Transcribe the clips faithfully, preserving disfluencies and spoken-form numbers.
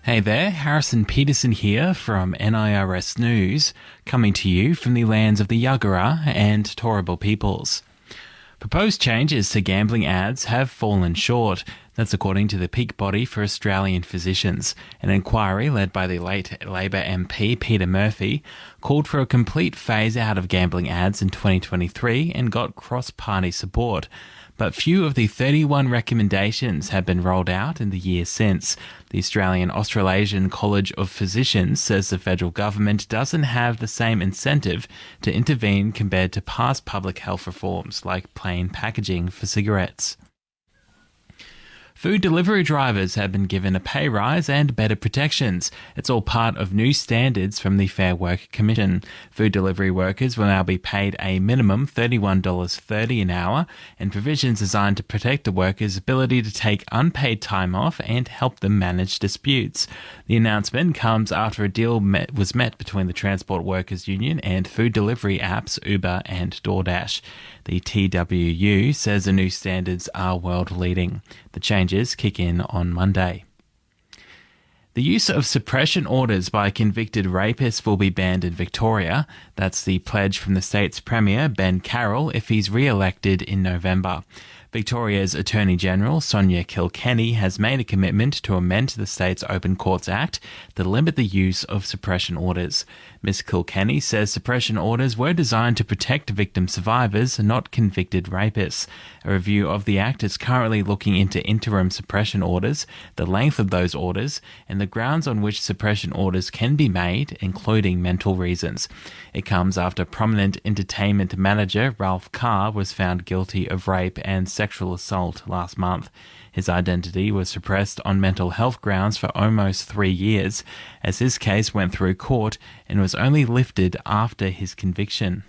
Hey there, Harrison Peterson here from N I R S News, coming to you from the lands of the Yagara and Turrbal peoples. Proposed changes to gambling ads have fallen short. That's according to the peak body for Australian physicians. An inquiry led by the late Labor M P Peter Murphy called for a complete phase-out of gambling ads in twenty twenty-three and got cross-party support. But few of the thirty-one recommendations have been rolled out in the year since. The Australian Australasian College of Physicians says the federal government doesn't have the same incentive to intervene compared to past public health reforms like plain packaging for cigarettes. Food delivery drivers have been given a pay rise and better protections. It's all part of new standards from the Fair Work Commission. Food delivery workers will now be paid a minimum thirty-one dollars thirty an hour, and provisions designed to protect the workers' ability to take unpaid time off and help them manage disputes. The announcement comes after a deal met, was met between the Transport Workers Union and food delivery apps Uber and DoorDash. The T W U says the new standards are world-leading. The changes kick in on Monday. The use of suppression orders by convicted rapists will be banned in Victoria. That's the pledge from the state's Premier, Ben Carroll, if he's re-elected in November. Victoria's Attorney-General, Sonia Kilkenny, has made a commitment to amend the state's Open Courts Act to limit the use of suppression orders. Miz Kilkenny says suppression orders were designed to protect victim survivors, not convicted rapists. A review of the Act is currently looking into interim suppression orders, the length of those orders, and the grounds on which suppression orders can be made, including mental reasons. It comes after prominent entertainment manager Ralph Carr was found guilty of rape and sexual assault last month. His identity was suppressed on mental health grounds for almost three years, as his case went through court and was only lifted after his conviction.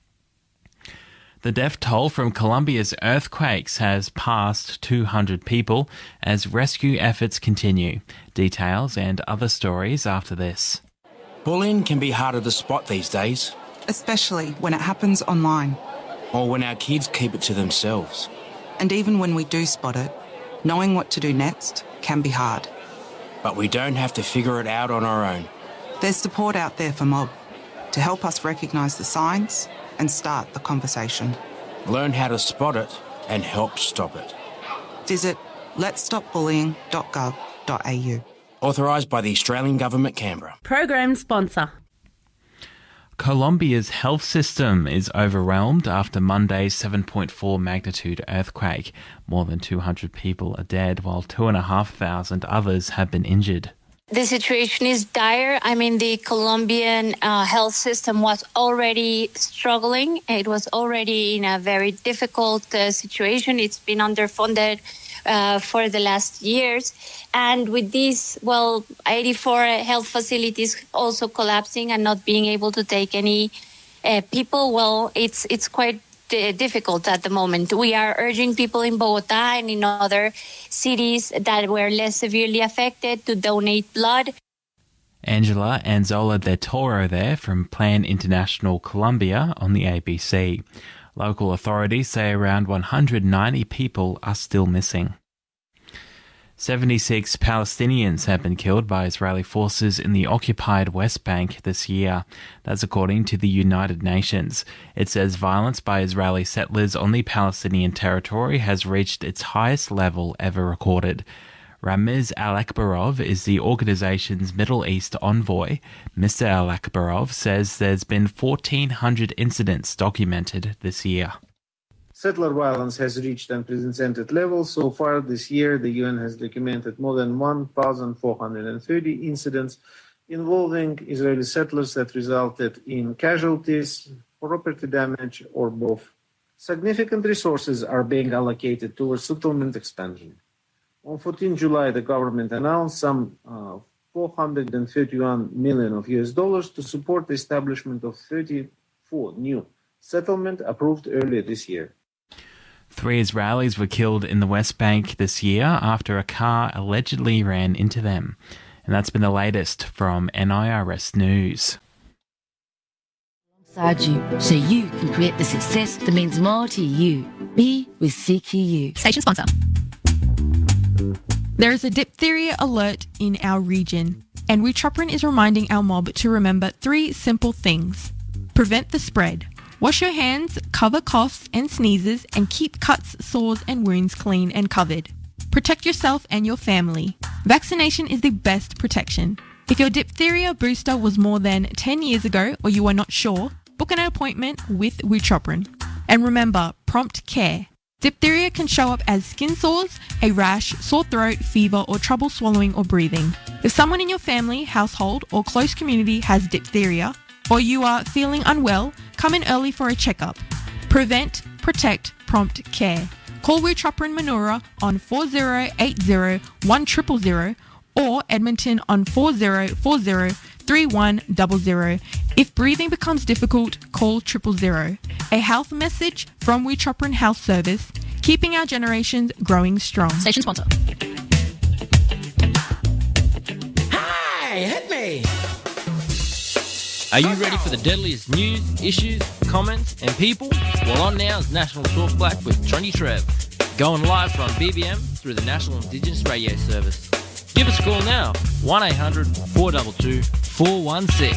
The death toll from Colombia's earthquakes has passed two hundred people as rescue efforts continue. Details and other stories after this. Bullying can be harder to spot these days. Especially when it happens online. Or when our kids keep it to themselves. And even when we do spot it, knowing what to do next can be hard. But we don't have to figure it out on our own. There's support out there for Mob to help us recognise the signs and start the conversation. Learn how to spot it and help stop it. Visit lets stop bullying dot gov dot a u. Authorised by the Australian Government, Canberra. Program sponsor. Colombia's health system is overwhelmed after Monday's seven point four magnitude earthquake. More than two hundred people are dead, while two thousand five hundred others have been injured. The situation is dire. I mean, the Colombian uh, health system was already struggling. It was already in a very difficult uh, situation. It's been underfunded uh, for the last years. And with these, well, eighty-four health facilities also collapsing and not being able to take any uh, people, well, it's it's quite uh, difficult at the moment. We are urging people in Bogotá and in other cities that were less severely affected to donate blood. Angela Anzola de Toro there from Plan International Colombia on the A B C. Local authorities say around one hundred ninety people are still missing. seventy-six Palestinians have been killed by Israeli forces in the occupied West Bank this year. That's according to the United Nations. It says violence by Israeli settlers on the Palestinian territory has reached its highest level ever recorded. Ramiz Al-Akbarov is the organization's Middle East envoy. Mister Al-Akbarov says there's been fourteen hundred incidents documented this year. Settler violence has reached unprecedented levels. So far this year, the U N has documented more than one thousand four hundred thirty incidents involving Israeli settlers that resulted in casualties, property damage, or both. Significant resources are being allocated towards settlement expansion. On fourteenth of July, the government announced some uh, four hundred thirty-one million of U S dollars to support the establishment of thirty-four new settlements approved earlier this year. Three Israelis were killed in the West Bank this year after a car allegedly ran into them. And that's been the latest from N I R S News. Alongside you, so you can create the success that means more to you. Be with C Q U. Station sponsor. There is a diphtheria alert in our region, and Witroprin is reminding our mob to remember three simple things. Prevent the spread. Wash your hands, cover coughs and sneezes, and keep cuts, sores and wounds clean and covered. Protect yourself and your family. Vaccination is the best protection. If your diphtheria booster was more than ten years ago or you are not sure, book an appointment with Witroprin. And remember, prompt care. Diphtheria can show up as skin sores, a rash, sore throat, fever, or trouble swallowing or breathing. If someone in your family, household, or close community has diphtheria, or you are feeling unwell, come in early for a checkup. Prevent, protect, prompt care. Call Witroprin Manura on four zero eight zero one zero zero zero or Edmonton on four zero four zero three one zero zero. If breathing becomes difficult, call triple zero. A health message from Witroprin Health Service, keeping our generations growing strong. Station sponsor. Hey, hit me! Are you ready for the deadliest news, issues, comments and people? Well, on now is National Talk Black with Trendy Trev, going live from B B M through the National Indigenous Radio Service. Give us a call now, one eight hundred four two two four one six.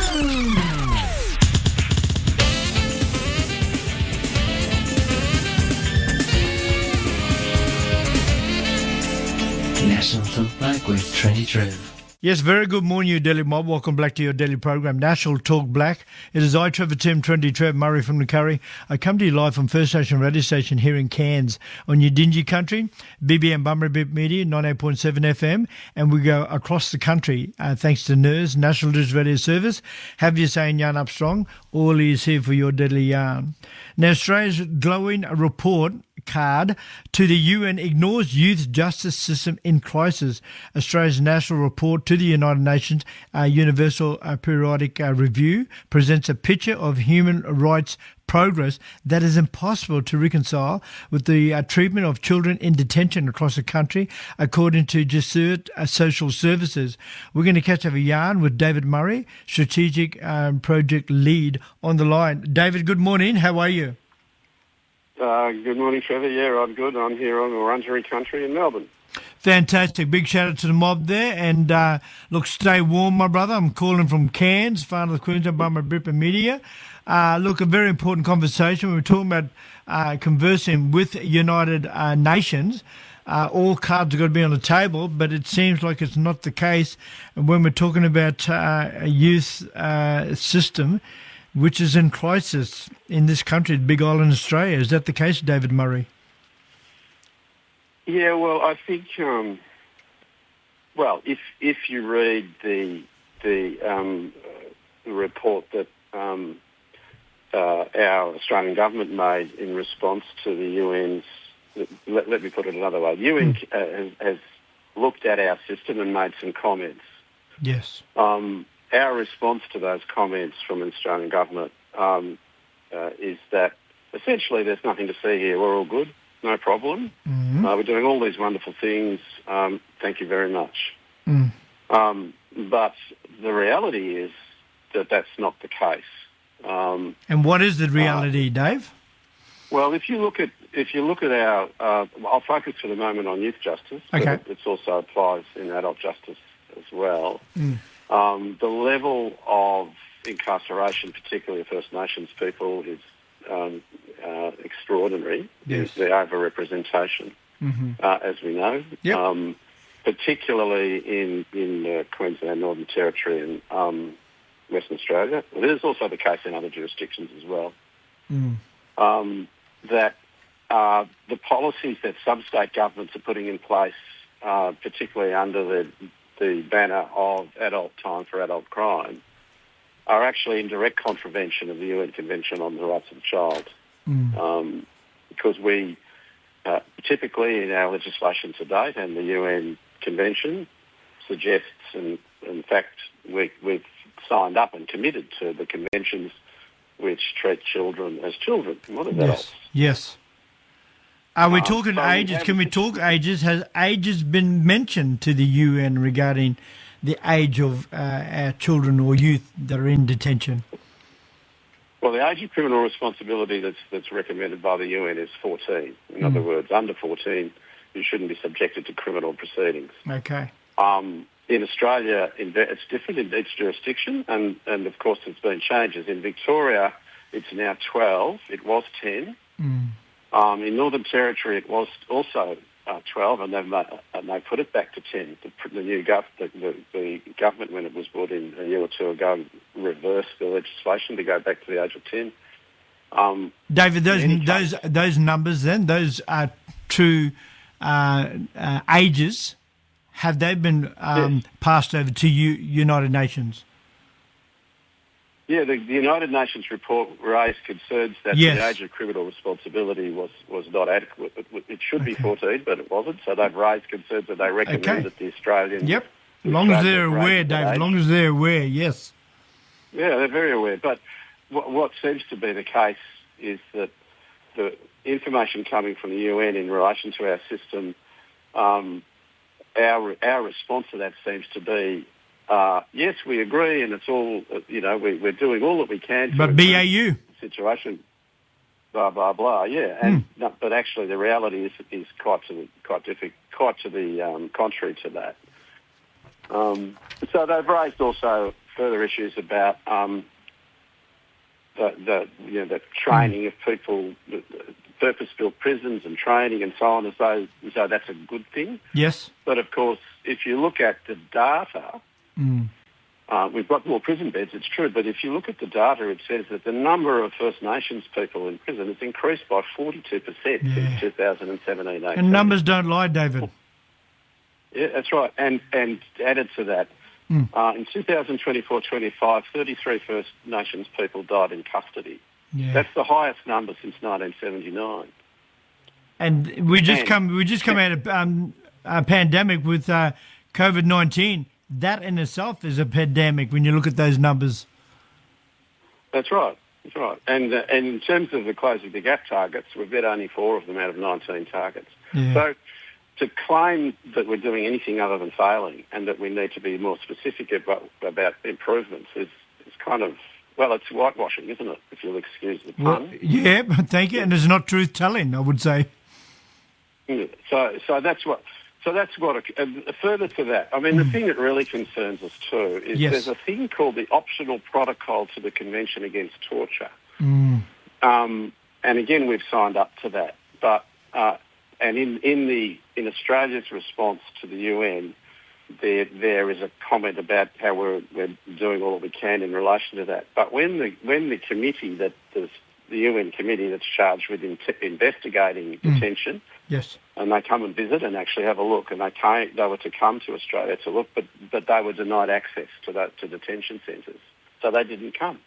National Talk Black with Trendy Trev. Yes, very good morning, you Daily Mob. Welcome back to your daily program, National Talk Black. It is I, Trevor Tim, Trendy Trev, Murray from the Curry. I come to you live from First Nation Radio Station here in Cairns on your Dingy country, B B M Bummerabip Media, ninety-eight point seven F M, and we go across the country uh, thanks to N I R S, National News Radio Service. Have you saying yarn up strong? All is here for your deadly yarn. Now, Australia's glowing report card to the U N ignores youth justice system in crisis. Australia's national report to the United Nations uh, Universal uh, Periodic uh, Review presents a picture of human rights progress that is impossible to reconcile with the uh, treatment of children in detention across the country, according to Gestalt uh, Social Services. We're going to catch up a yarn with David Murray, Strategic um, Project Lead, on the line. David, good morning. How are you? Uh, good morning, Trevor. Yeah, I'm good. I'm here on Wurundjeri country in Melbourne. Fantastic. Big shout out to the mob there. And uh, look, stay warm, my brother. I'm calling from Cairns, Far North Queensland, Bummerabip Media. Uh, look, a very important conversation. We were talking about uh, conversing with United uh, Nations. Uh, all cards are going to be on the table, but it seems like it's not the case. And when we're talking about uh, a youth uh, system, which is in crisis in this country, Big Island, Australia. Is that the case, David Murray? Yeah, well, I think, um, well, if if you read the the um, report that um, uh, our Australian government made in response to the U N's, let, let me put it another way, the U N mm. uh, has, has looked at our system and made some comments. Yes. Um, Our response to those comments from the Australian government um, uh, is that essentially there's nothing to see here. We're all good, no problem. Mm-hmm. Uh, we're doing all these wonderful things. Um, thank you very much. Mm. Um, but the reality is that that's not the case. Um, and what is the reality, uh, Dave? Well, if you look at if you look at our, uh, I'll focus for the moment on youth justice. Okay. But it also applies in adult justice as well. Mm. Um, the level of incarceration, particularly of First Nations people, is um, uh, extraordinary. Yes. The overrepresentation, mm-hmm. uh, as we know, yep. um, particularly in in uh, Queensland, Northern Territory, and um, Western Australia. Well, it is also the case in other jurisdictions as well. Mm. Um, that uh, the policies that some state governments are putting in place, uh, particularly under the the banner of adult time for adult crime, are actually in direct contravention of the U N Convention on the Rights of the Child. Mm. Um, because we uh, typically in our legislation to date, and the U N Convention suggests, and in fact we, we've signed up and committed to the conventions which treat children as children, not as yes. adults. Yes. Are we Um, talking so ages? we Can we talk ages? Has ages been mentioned to the U N regarding the age of uh, our children or youth that are in detention? Well, the age of criminal responsibility that's that's recommended by the U N is fourteen. In Mm. other words, under fourteen who shouldn't be subjected to criminal proceedings. Okay. Um, in Australia, in, it's different in each jurisdiction, and, and of course there's been changes. In Victoria, it's now twelve. It was ten. Mm. Um, in Northern Territory, it was also uh, twelve, and they've ma- and they put it back to ten. The, the new gov- the, the, the government, when it was brought in a year or two ago, reversed the legislation to go back to the age of ten. Um, David, those in any those case- those numbers then, those are true uh, uh, ages. Have they been um, Yes. passed over to U- United Nations? Yeah, the, the United Nations report raised concerns that Yes. the age of criminal responsibility was, was not adequate. It, it should be Okay. fourteen, but it wasn't. So they've raised concerns and they recommend Okay. that the Australian... Yep. the As long as they're Australian aware, raise that David. As age. long as they're aware, yes. Yeah, they're very aware. But what, what seems to be the case is that the information coming from the U N in relation to our system, um, our our response to that seems to be, uh, yes, we agree, and it's all, uh, you know, we, we're doing all that we can to But improve B A U. the situation, blah, blah, blah, yeah. And no, but actually the reality is is quite to the, quite difficult, quite to the um, contrary to that. Um, so they've raised also further issues about um, the, the you know the training of people, the, the purpose-built prisons and training and so on, as though as though that's a good thing. Yes. But of course, if you look at the data, Mm. uh, we've got more prison beds. It's true, but if you look at the data, it says that the number of First Nations people in prison has increased by forty-two percent Yeah. since two thousand seventeen eighteen. And numbers don't lie, David. Yeah, that's right. And and added to that, Mm. uh, in two thousand twenty-four twenty-five, thirty-three First Nations people died in custody. Yeah. That's the highest number since nineteen seventy-nine. And we just And- come we just come out of um, a pandemic with uh, COVID nineteen. That in itself is a pandemic when you look at those numbers. That's right. That's right. And uh, and in terms of the closing the gap targets, we've met only four of them out of nineteen targets. Yeah. So to claim that we're doing anything other than failing and that we need to be more specific about, about improvements is, is kind of, well, it's whitewashing, isn't it, if you'll excuse the Well, pun. yeah, but thank you. And it's not truth telling, I would say. Yeah. So so that's what... So that's what, and further to that, I mean, the thing that really concerns us too is Yes. there's a thing called the optional protocol to the Convention Against Torture. Mm. Um, and again, we've signed up to that. But, uh, and in, in the, in Australia's response to the U N, there, there is a comment about how we're, we're doing all that we can in relation to that. But when the, when the committee that, the, the U N committee that's charged with in, investigating Mm. detention, Yes. and they come and visit and actually have a look, and they came, they were to come to Australia to look, but, but they were denied access to that, to detention centres, so they didn't come.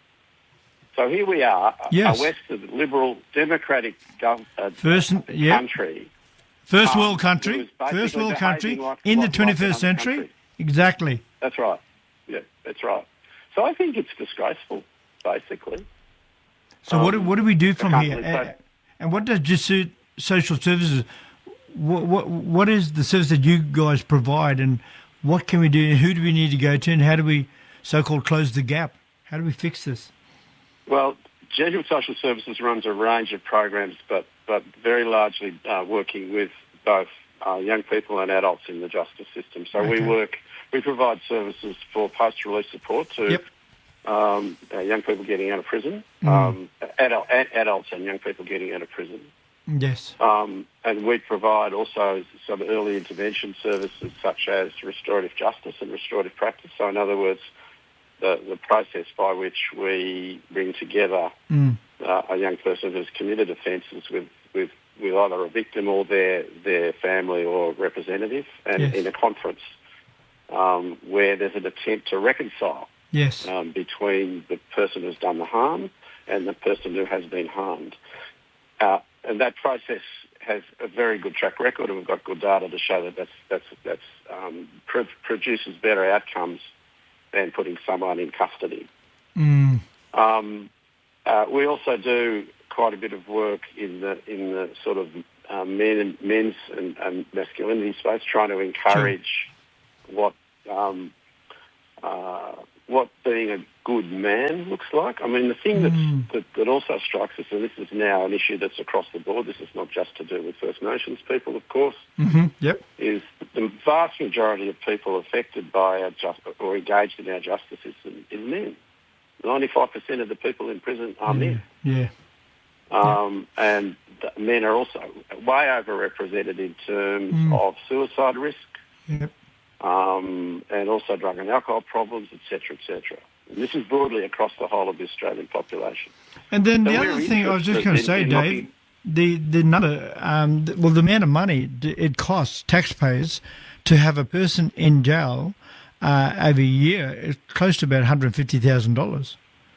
So here we are, a- Yes. a Western liberal democratic gov- uh, First, yeah. country, First um, world country. who is basically First world country behaving like- in the like- like twenty-first another century. country. Exactly. That's right. Yeah, that's right. So I think it's disgraceful, basically. So what do, Um, what do we do from I here? can't believe Uh, that. and what does just suit social services? What, what what is the service that you guys provide, and what can we do? And who do we need to go to, and how do we so-called close the gap? How do we fix this? Well, Jesuit Social Services runs a range of programs, but, but very largely uh, working with both uh, young people and adults in the justice system. So we Okay. work, we provide services for post-release support to Yep. um, uh, young people getting out of prison, Mm. um, adult, ad- adults and young people getting out of prison. Yes. Um, and we provide also some early intervention services such as restorative justice and restorative practice. So in other words, the, the process by which we bring together Mm. uh, a young person who's committed offences with, with, with either a victim or their, their family or representative, and Yes. in a conference um, where there's an attempt to reconcile Yes. um, between the person who's done the harm and the person who has been harmed. Uh, and that process has a very good track record, and we've got good data to show that that's, that's, that's um, pr- produces better outcomes than putting someone in custody. Mm. Um, uh, we also do quite a bit of work in the in the sort of uh, men and men's and, and masculinity space, trying to encourage what um, uh, what being a good man looks like. I mean, the thing that's, Mm. that, that also strikes us, and this is now an issue that's across the board, this is not just to do with First Nations people, of course, Mm-hmm. Yep. is the vast majority of people affected by our just, or engaged in our justice system is men. ninety-five percent of the people in prison are men. Yeah. Um, and th- men are also way overrepresented in terms Mm. of suicide risk, Yep. um, and also drug and alcohol problems, et cetera, et cetera. And this is broadly across the whole of the Australian population. And then So the we're other thing I was just interested going to in- say, in Dave, looking- the the number, um, th- well, the amount of money d- it costs taxpayers to have a person in jail uh, over a year is close to about one hundred fifty thousand dollars.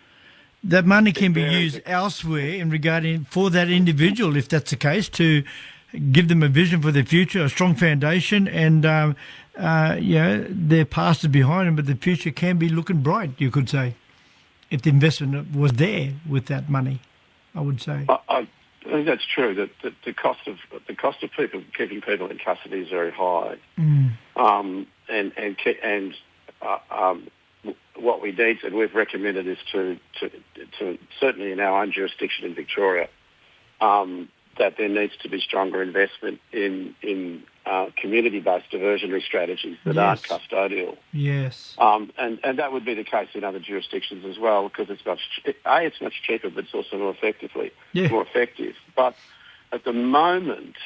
That money can be used elsewhere in regarding for that individual, if that's the case, to give them a vision for their future, a strong foundation, and um, uh, you know, their past is behind them, but the future can be looking bright, you could say, if the investment was there with that money, I would say. I, I think that's true. That the, the cost of the cost of people keeping people in custody is very high, Mm. um, and and ke- and uh, um, what we need, and we've recommended is to, to, to certainly in our own jurisdiction in Victoria, um, that there needs to be stronger investment in in uh, community-based diversionary strategies that Yes. aren't custodial. Yes. Um, and, and that would be the case in other jurisdictions as well, because it's much a it's much cheaper, but it's also more effectively Yeah. more effective. But at the moment,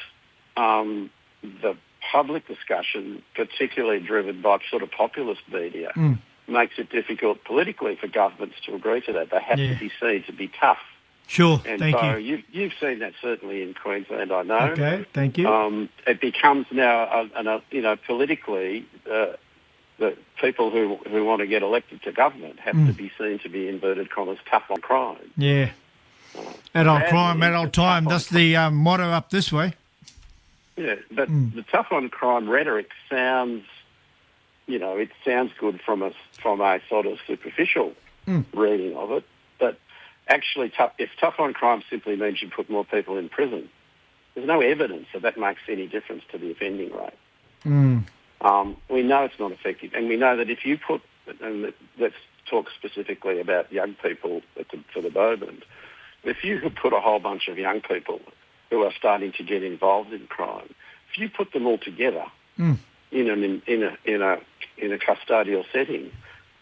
um, the public discussion, particularly driven by sort of populist media, Mm. makes it difficult politically for governments to agree to that. They have Yeah. to be seen to be tough. Sure. And Thank so you. you've, you've seen that certainly in Queensland, I know. Okay. Thank you. Um, it becomes now, a, a, a, you know, politically, uh, the people who who want to get elected to government have Mm. to be seen to be, inverted commas, tough on crime. Yeah. Adult Sadly, crime, adult the tough time. on That's the um, motto up this way. Yeah, but Mm. the tough on crime rhetoric sounds, you know, it sounds good from a from a sort of superficial Mm. reading of it, but actually, tough, if tough on crime simply means you put more people in prison, there's no evidence that that makes any difference to the offending rate. Mm. Um, we know it's not effective, and we know that if you put, and let's talk specifically about young people at the, for the moment, if you could put a whole bunch of young people who are starting to get involved in crime, if you put them all together Mm. in an in a in a in a custodial setting,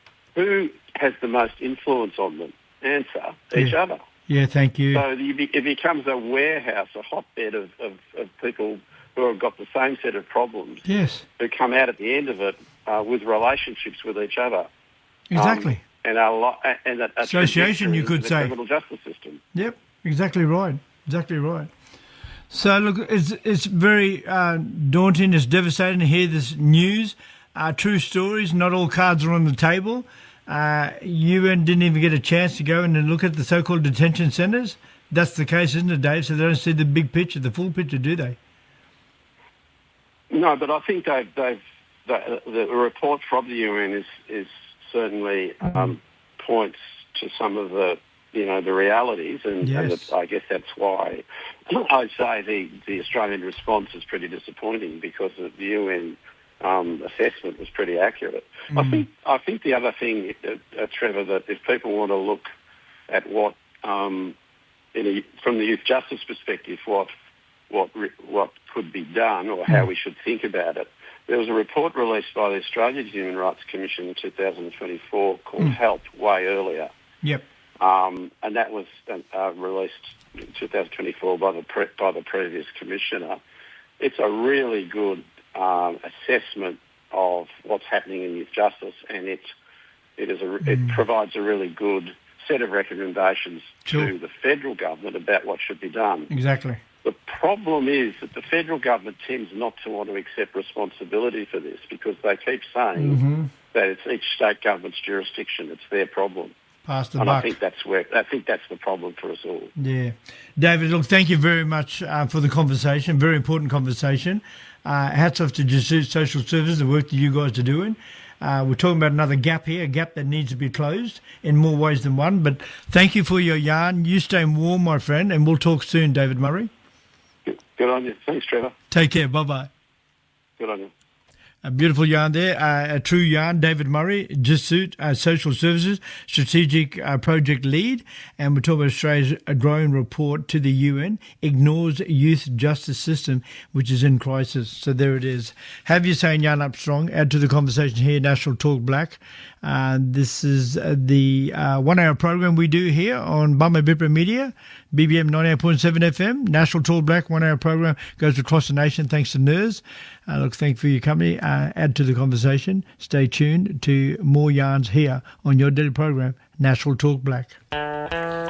who has the most influence on them? Answer: each Yeah. other. Yeah, thank you. So you be, it becomes a warehouse, a hotbed of, of, of people who have got the same set of problems, Yes, who come out at the end of it uh, with relationships with each other. exactly. Um, and a lot, and a, a Association, you trajectory could into the say. criminal justice system. Yep, exactly right. Exactly right. So, look, it's it's very uh, daunting. It's devastating to hear this news. Uh, true stories. Not all cards are on the table. Uh, you didn't even get a chance to go in and look at the so-called detention centres. That's the case, isn't it, Dave? So they don't see the big picture, the full picture, do they? No, but I think they've, they've the, the report from the U N is is certainly um, points to some of the you know the realities, and, and Yes. it, I guess that's why I'd say the the Australian response is pretty disappointing, because the U N um, assessment was pretty accurate. I Mm. think I think the other thing, uh, uh, Trevor, that if people want to look at what um, in a, from the youth justice perspective, what what re- what could be done or how we should think about it. There was a report released by the Australian Human Rights Commission in two thousand twenty-four called Mm. HELP, way earlier, Yep. um, and that was uh, released in two thousand twenty-four by the pre- by the previous commissioner. It's a really good um, assessment of what's happening in youth justice, and it it is a, it provides a really good set of recommendations Sure. to the federal government about what should be done. Exactly. The problem is that the federal government tends not to want to accept responsibility for this, because they keep saying Mm-hmm. that it's each state government's jurisdiction, it's their problem. Pass the and buck. I think that's where I think that's the problem for us all. Yeah. David, look, thank you very much uh, for the conversation, very important conversation. Uh, hats off to Just Social Services, the work that you guys are doing. Uh, we're talking about another gap here, a gap that needs to be closed in more ways than one. But thank you for your yarn. You stay warm, my friend, and we'll talk soon, David Murray. Good on you. Thanks, Trevor. Take care. Bye-bye. Good on you. A beautiful yarn there, uh, a true yarn. David Murray, Jisuit, uh, Social Services, Strategic uh, Project Lead. And we're talking about Australia's growing report to the U N, ignores youth justice system, which is in crisis. So there it is. Have you saying yarn up strong. Add to the conversation here, National Talk Black. Uh, this is uh, the uh, one-hour program we do here on Bama Bipra Media, B B M ninety-eight point seven F M. National Talk Black, one-hour program goes across the nation thanks to N E R S. Uh, look, thank you for your company. Uh, add to the conversation. Stay tuned to more yarns here on your daily program, National Talk Black.